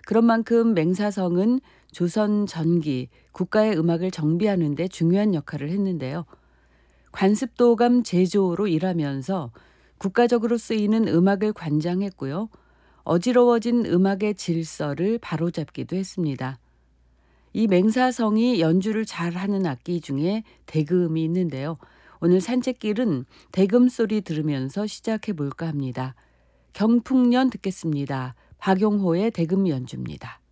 그런 만큼 맹사성은 조선 전기 국가의 음악을 정비하는 데 중요한 역할을 했는데요. 관습도감 제조로 일하면서 국가적으로 쓰이는 음악을 관장했고요. 어지러워진 음악의 질서를 바로잡기도 했습니다. 이 맹사성이 연주를 잘하는 악기 중에 대금이 있는데요. 오늘 산책길은 대금 소리 들으면서 시작해 볼까 합니다. 경풍년 듣겠습니다. 박용호의 대금 연주입니다.